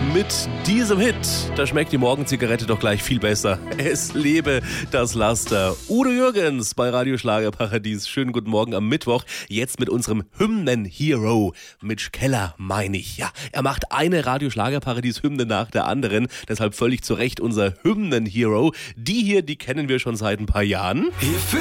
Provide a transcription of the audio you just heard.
mit diesem Hit. Da schmeckt die Morgenzigarette doch gleich viel besser. Es lebe das Laster. Udo Jürgens bei Radio Schlagerparadies. Schönen guten Morgen am Mittwoch. Jetzt mit unserem Hymnen-Hero. Mitch Keller, meine ich. Ja, er macht eine Radio Schlagerparadies-Hymne nach der anderen. Deshalb völlig zu Recht unser Hymnen-Hero. Die hier, die kennen wir schon seit ein paar Jahren.